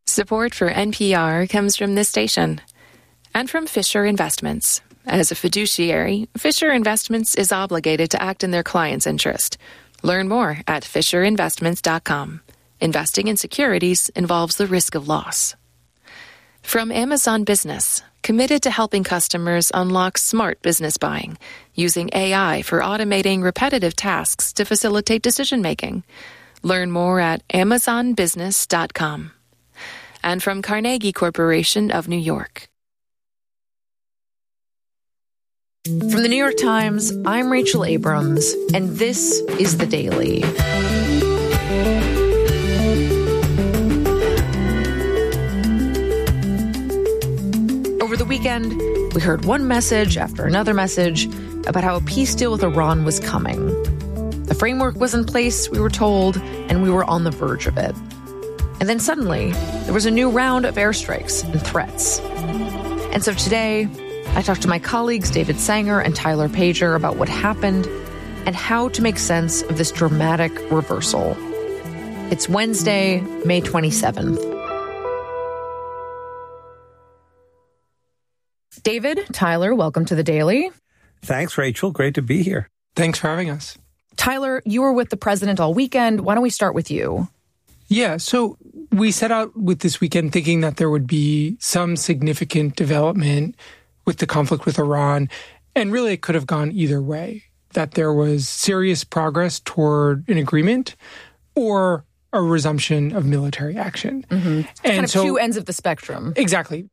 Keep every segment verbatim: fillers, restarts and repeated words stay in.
Support for N P R comes from this station and from Fisher Investments. As a fiduciary, Fisher Investments is obligated to act in their client's interest. Learn more at fisher investments dot com. Investing in securities involves the risk of loss. From Amazon Business, committed to helping customers unlock smart business buying, using A I for automating repetitive tasks to facilitate decision-making. Learn more at amazon business dot com. And from Carnegie Corporation of New York. From the New York Times, I'm Rachel Abrams, and this is The Daily. Over the weekend, we heard one message after another message about how a peace deal with Iran was coming. The framework was in place, we were told, and we were on the verge of it. And then suddenly, there was a new round of airstrikes and threats. And so today, I talked to my colleagues David Sanger and Tyler Pager about what happened and how to make sense of this dramatic reversal. It's Wednesday, May twenty-seventh. David, Tyler, welcome to The Daily. Thanks, Rachel. Great to be here. Thanks for having us. Tyler, you were with the president all weekend. Why don't we start with you? Yeah, so we set out with this weekend thinking that there would be some significant development with the conflict with Iran, and really it could have gone either way, that there was serious progress toward an agreement or a resumption of military action. Mm-hmm. And kind of so, two ends of the spectrum. Exactly.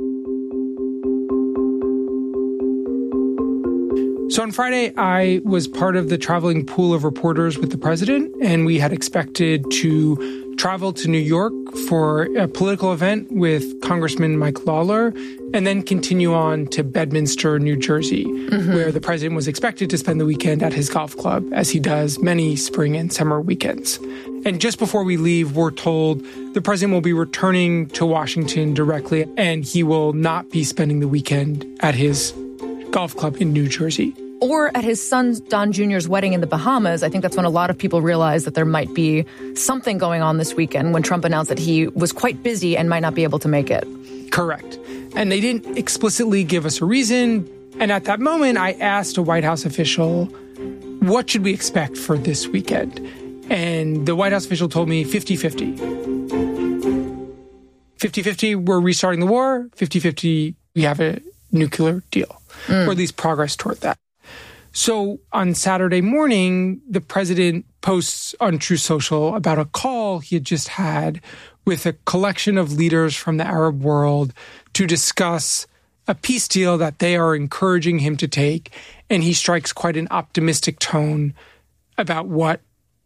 So on Friday, I was part of the traveling pool of reporters with the president, and we had expected to travel to New York for a political event with Congressman Mike Lawler, and then continue on to Bedminster, New Jersey, mm-hmm. where the president was expected to spend the weekend at his golf club, as he does many spring and summer weekends. And just before we leave, we're told the president will be returning to Washington directly, and he will not be spending the weekend at his golf club in New Jersey. Or at his son Don Junior's wedding in the Bahamas. I think that's when a lot of people realized that there might be something going on this weekend when Trump announced that he was quite busy and might not be able to make it. Correct. And they didn't explicitly give us a reason. And at that moment, I asked a White House official, what should we expect for this weekend? And the White House official told me fifty-fifty. fifty-fifty, we're restarting the war. fifty-fifty, we have a nuclear deal, mm. or at least progress toward that. So on Saturday morning, the president posts on Truth Social about a call he had just had with a collection of leaders from the Arab world to discuss a peace deal that they are encouraging him to take. And he strikes quite an optimistic tone about what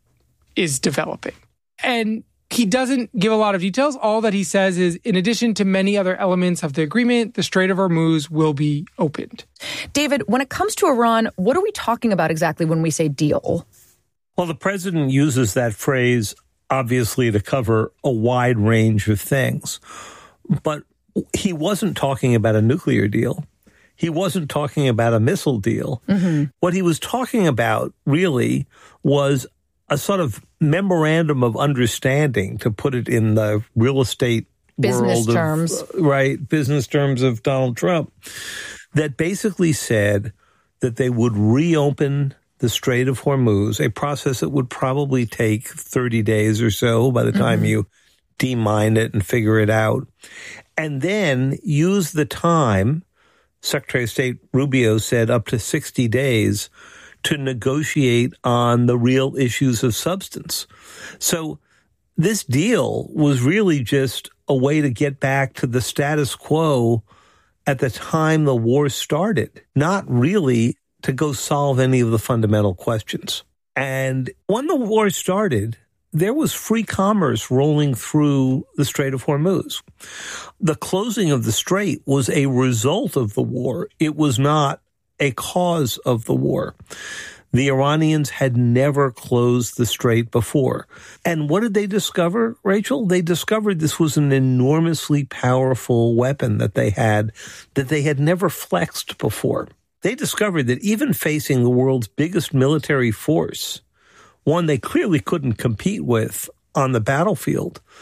is developing. And he doesn't give a lot of details. All that he says is, in addition to many other elements of the agreement, the Strait of Hormuz will be opened. David, when it comes to Iran, what are we talking about exactly when we say deal? Well, the president uses that phrase, obviously, to cover a wide range of things. But he wasn't talking about a nuclear deal. He wasn't talking about a missile deal. Mm-hmm. What he was talking about, really, was a sort of memorandum of understanding, to put it in the real estate business world terms. Of, right, business terms of Donald Trump, that basically said that they would reopen the Strait of Hormuz, a process that would probably take thirty days or so by the time mm-hmm. you demine it and figure it out, and then use the time, Secretary of State Rubio said up to sixty days, to negotiate on the real issues of substance. So this deal was really just a way to get back to the status quo at the time the war started, not really to go solve any of the fundamental questions. And when the war started, there was free commerce rolling through the Strait of Hormuz. The closing of the strait was a result of the war. It was not a cause of the war. The Iranians had never closed the strait before. And what did they discover, Rachel? They discovered this was an enormously powerful weapon that they had, that they had never flexed before. They discovered that even facing the world's biggest military force, one they clearly couldn't compete with on the battlefield,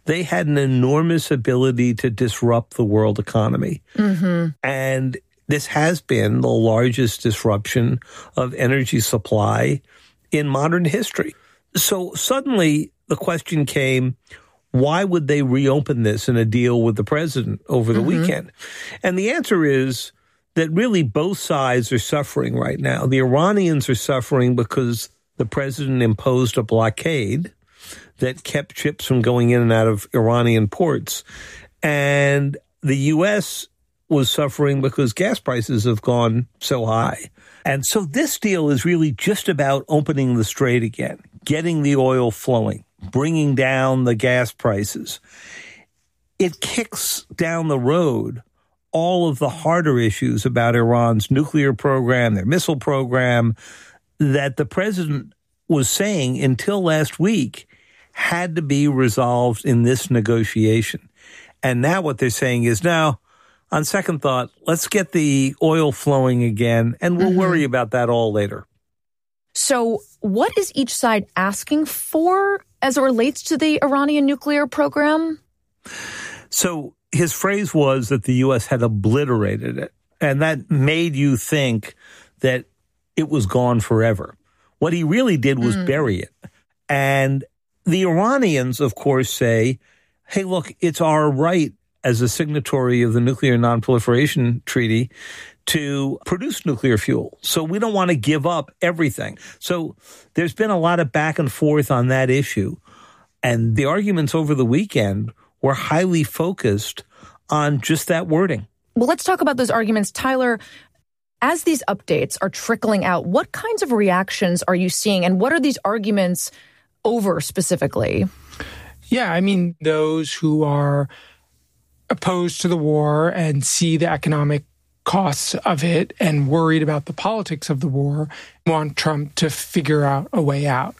they had an enormous ability to disrupt the world economy. Mm-hmm. And this has been the largest disruption of energy supply in modern history. So suddenly the question came, why would they reopen this in a deal with the president over the mm-hmm. weekend? And the answer is that really both sides are suffering right now. The Iranians are suffering because the president imposed a blockade that kept ships from going in and out of Iranian ports. And the U S was suffering because gas prices have gone so high. And so this deal is really just about opening the strait again, getting the oil flowing, bringing down the gas prices. It kicks down the road all of the harder issues about Iran's nuclear program, their missile program, that the president was saying until last week had to be resolved in this negotiation. And now what they're saying is, now, on second thought, let's get the oil flowing again, and we'll mm-hmm. worry about that all later. So what is each side asking for as it relates to the Iranian nuclear program? So his phrase was that the U S had obliterated it, and that made you think that it was gone forever. What he really did was mm. bury it. And the Iranians, of course, say, hey, look, it's our right as a signatory of the Nuclear Non-Proliferation Treaty to produce nuclear fuel. So we don't want to give up everything. So there's been a lot of back and forth on that issue. And the arguments over the weekend were highly focused on just that wording. Well, let's talk about those arguments. Tyler, as these updates are trickling out, what kinds of reactions are you seeing, and what are these arguments over specifically? Yeah, I mean, those who are opposed to the war and see the economic costs of it and worried about the politics of the war want Trump to figure out a way out.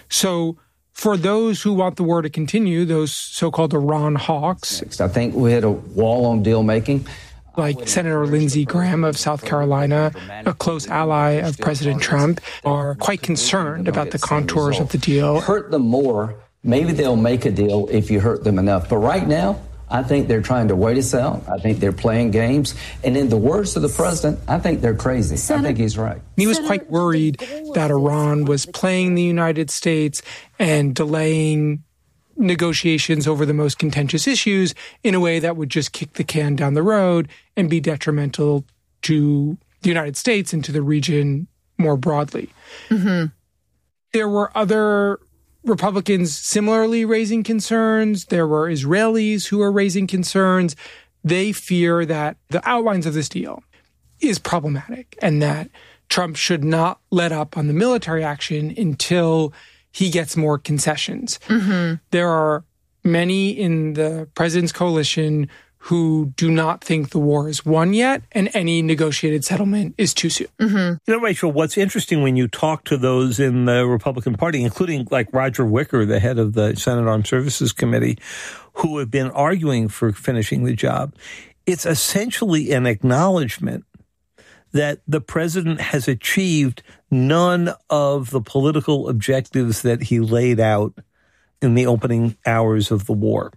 So for those who want the war to continue, those so-called Iran hawks, Next, I think we had a wall on deal making. Like Senator Lindsey Graham of South Carolina, a close ally of President Trump, are quite concerned about the contours of the deal. Hurt them more. Maybe they'll make a deal if you hurt them enough. But right now, I think they're trying to wait us out. I think they're playing games. And in the words of the president, I think they're crazy. Senator, I think he's right. He was quite worried that Iran was playing the United States and delaying negotiations over the most contentious issues in a way that would just kick the can down the road and be detrimental to the United States and to the region more broadly. Mm-hmm. There were other Republicans similarly raising concerns. There were Israelis who are raising concerns. They fear that the outlines of this deal is problematic and that Trump should not let up on the military action until he gets more concessions. Mm-hmm. There are many in the president's coalition who do not think the war is won yet, and any negotiated settlement is too soon. Mm-hmm. You know, Rachel, what's interesting when you talk to those in the Republican Party, including like Roger Wicker, the head of the Senate Armed Services Committee, who have been arguing for finishing the job, it's essentially an acknowledgement that the president has achieved none of the political objectives that he laid out in the opening hours of the war.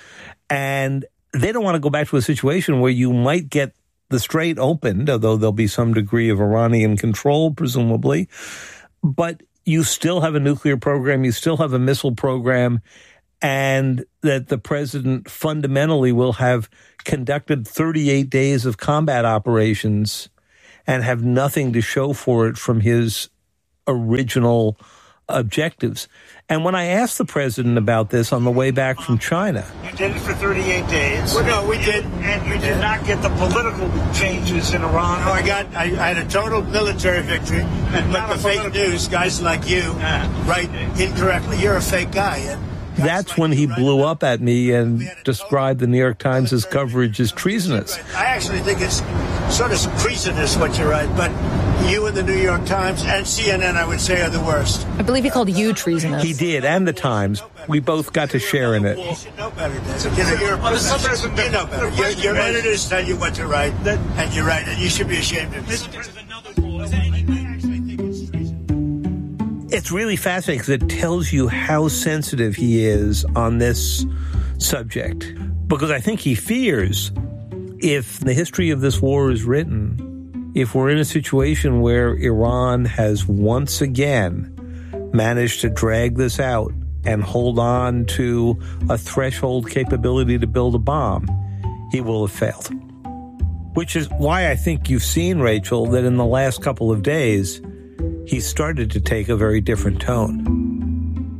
And they don't want to go back to a situation where you might get the strait opened, although there'll be some degree of Iranian control, presumably. But you still have a nuclear program, you still have a missile program, and that the president fundamentally will have conducted thirty-eight days of combat operations and have nothing to show for it from his original objectives. And when I asked the president about this on the way back from China... You did it for thirty-eight days. Well, no, we did. And you did not get the political changes in Iran. No, I got, I, I had a total military victory. And but the fake news, guys like you, uh, write incorrectly. You're a fake guy. And That's like when he right blew now, up at me and described the New York Times' coverage as treasonous. I actually think it's sort of treasonous what you write, but you and the New York Times and C N N, I would say, are the worst. I believe he called you treasonous. He did, and the Times. We both got to share in it. You should know better, David. You know, you're a professional. You know better. Your, your editors tell you what to write, and you write it. You should be ashamed of it. It's really fascinating because it tells you how sensitive he is on this subject, because I think he fears if the history of this war is written, if we're in a situation where Iran has once again managed to drag this out and hold on to a threshold capability to build a bomb, he will have failed. Which is why I think you've seen, Rachel, that in the last couple of days, he started to take a very different tone.